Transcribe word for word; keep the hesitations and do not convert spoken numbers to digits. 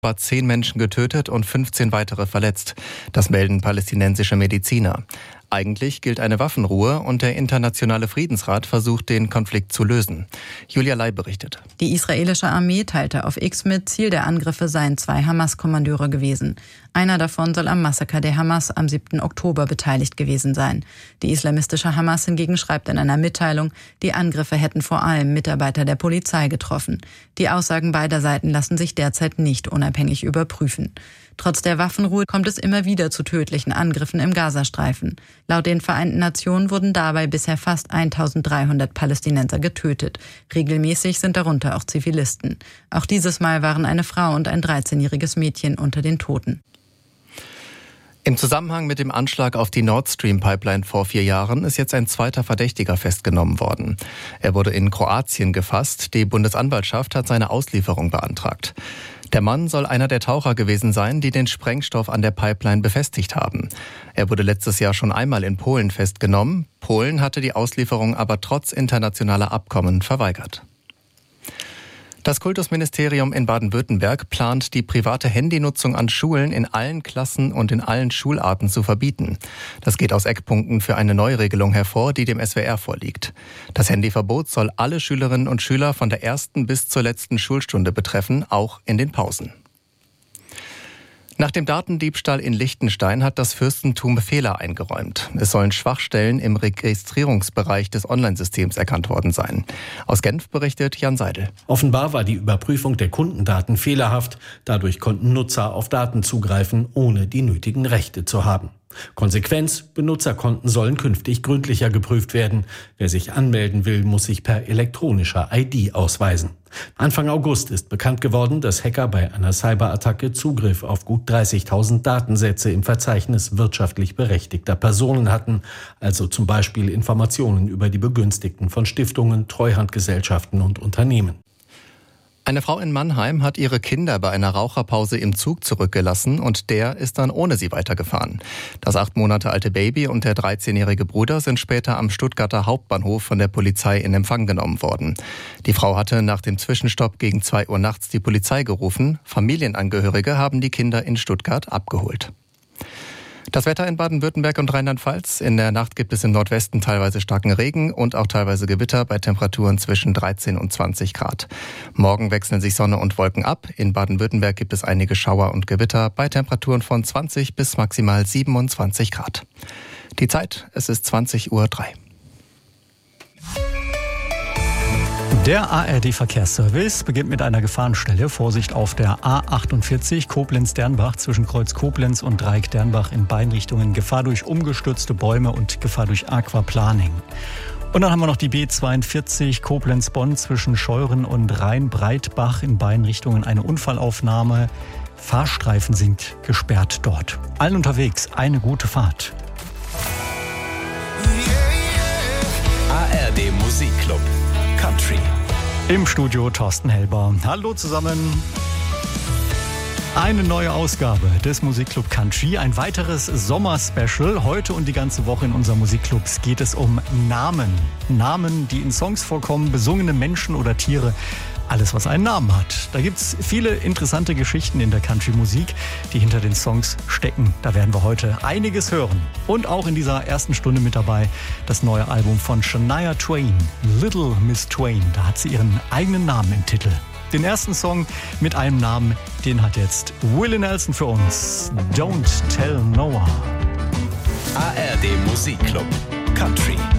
war zehn Menschen getötet und fünfzehn weitere verletzt. Das melden palästinensische Mediziner. Eigentlich gilt eine Waffenruhe und der internationale Friedensrat versucht, den Konflikt zu lösen. Julia Lai berichtet. Die israelische Armee teilte auf X mit, Ziel der Angriffe seien zwei Hamas-Kommandeure gewesen. Einer davon soll am Massaker der Hamas am siebten Oktober beteiligt gewesen sein. Die islamistische Hamas hingegen schreibt in einer Mitteilung, die Angriffe hätten vor allem Mitarbeiter der Polizei getroffen. Die Aussagen beider Seiten lassen sich derzeit nicht unabhängig überprüfen. Trotz der Waffenruhe kommt es immer wieder zu tödlichen Angriffen im Gazastreifen. Laut den Vereinten Nationen wurden dabei bisher fast eintausenddreihundert Palästinenser getötet. Regelmäßig sind darunter auch Zivilisten. Auch dieses Mal waren eine Frau und ein dreizehnjähriges Mädchen unter den Toten. Im Zusammenhang mit dem Anschlag auf die Nord Stream Pipeline vor vier Jahren ist jetzt ein zweiter Verdächtiger festgenommen worden. Er wurde in Kroatien gefasst. Die Bundesanwaltschaft hat seine Auslieferung beantragt. Der Mann soll einer der Taucher gewesen sein, die den Sprengstoff an der Pipeline befestigt haben. Er wurde letztes Jahr schon einmal in Polen festgenommen. Polen hatte die Auslieferung aber trotz internationaler Abkommen verweigert. Das Kultusministerium in Baden-Württemberg plant, die private Handynutzung an Schulen in allen Klassen und in allen Schularten zu verbieten. Das geht aus Eckpunkten für eine Neuregelung hervor, die dem S W R vorliegt. Das Handyverbot soll alle Schülerinnen und Schüler von der ersten bis zur letzten Schulstunde betreffen, auch in den Pausen. Nach dem Datendiebstahl in Liechtenstein hat das Fürstentum Fehler eingeräumt. Es sollen Schwachstellen im Registrierungsbereich des Online-Systems erkannt worden sein. Aus Genf berichtet Jan Seidel. Offenbar war die Überprüfung der Kundendaten fehlerhaft. Dadurch konnten Nutzer auf Daten zugreifen, ohne die nötigen Rechte zu haben. Konsequenz: Benutzerkonten sollen künftig gründlicher geprüft werden. Wer sich anmelden will, muss sich per elektronischer I D ausweisen. Anfang August ist bekannt geworden, dass Hacker bei einer Cyberattacke Zugriff auf gut dreißigtausend Datensätze im Verzeichnis wirtschaftlich berechtigter Personen hatten, also zum Beispiel Informationen über die Begünstigten von Stiftungen, Treuhandgesellschaften und Unternehmen. Eine Frau in Mannheim hat ihre Kinder bei einer Raucherpause im Zug zurückgelassen und der ist dann ohne sie weitergefahren. Das acht Monate alte Baby und der dreizehnjährige Bruder sind später am Stuttgarter Hauptbahnhof von der Polizei in Empfang genommen worden. Die Frau hatte nach dem Zwischenstopp gegen zwei Uhr nachts die Polizei gerufen. Familienangehörige haben die Kinder in Stuttgart abgeholt. Das Wetter in Baden-Württemberg und Rheinland-Pfalz. In der Nacht gibt es im Nordwesten teilweise starken Regen und auch teilweise Gewitter bei Temperaturen zwischen dreizehn und zwanzig Grad. Morgen wechseln sich Sonne und Wolken ab. In Baden-Württemberg gibt es einige Schauer und Gewitter bei Temperaturen von zwanzig bis maximal siebenundzwanzig Grad. Die Zeit, es ist zwanzig Uhr drei. Der A R D-Verkehrsservice beginnt mit einer Gefahrenstelle. Vorsicht auf der A achtundvierzig Koblenz-Dernbach zwischen Kreuz Koblenz und Dreieck Dernbach in beiden Richtungen. Gefahr durch umgestürzte Bäume und Gefahr durch Aquaplaning. Und dann haben wir noch die B zweiundvierzig Koblenz-Bonn zwischen Scheuren und Rhein-Breitbach in beiden Richtungen eine Unfallaufnahme. Fahrstreifen sind gesperrt dort. Allen unterwegs eine gute Fahrt. A R D Musikclub Country. Im Studio Thorsten Helber. Hallo zusammen. Eine neue Ausgabe des Musikclub Country, ein weiteres Sommer-Special. Heute und die ganze Woche in unserem Musikclub geht es um Namen. Namen, die in Songs vorkommen, besungene Menschen oder Tiere. Alles, was einen Namen hat. Da gibt es viele interessante Geschichten in der Country-Musik, die hinter den Songs stecken. Da werden wir heute einiges hören. Und auch in dieser ersten Stunde mit dabei das neue Album von Shania Twain, Little Miss Twain. Da hat sie ihren eigenen Namen im Titel. Den ersten Song mit einem Namen, den hat jetzt Willie Nelson für uns. Don't Tell Noah. A R D Musikclub Country.